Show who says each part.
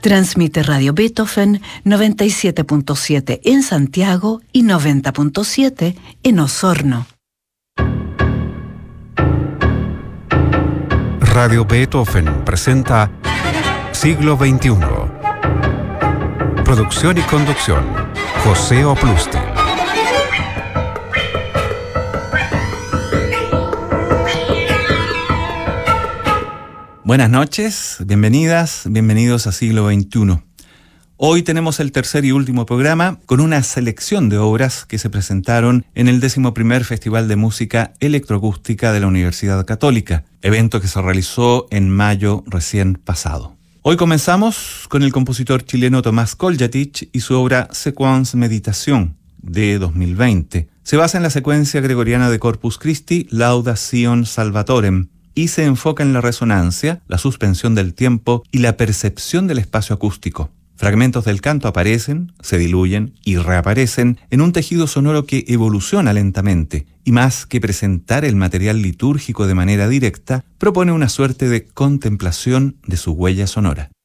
Speaker 1: Transmite Radio Beethoven 97.7 en Santiago y 90.7 en Osorno.
Speaker 2: Radio Beethoven presenta Siglo XXI. Producción y conducción, José Oplustil.
Speaker 3: Buenas noches, bienvenidas, bienvenidos a Siglo XXI. Hoy tenemos el tercer y último programa con una selección de obras que se presentaron en el 11º Festival de Música Electroacústica de la Universidad Católica, evento que se realizó en mayo recién pasado. Hoy comenzamos con el compositor chileno Tomás Koljatich y su obra Sequence Meditation de 2020. Se basa en la secuencia gregoriana de Corpus Christi Lauda Sion Salvatorem, y se enfoca en la resonancia, la suspensión del tiempo y la percepción del espacio acústico. Fragmentos del canto aparecen, se diluyen y reaparecen en un tejido sonoro que evoluciona lentamente, y más que presentar el material litúrgico de manera directa, propone una suerte de contemplación de su huella sonora.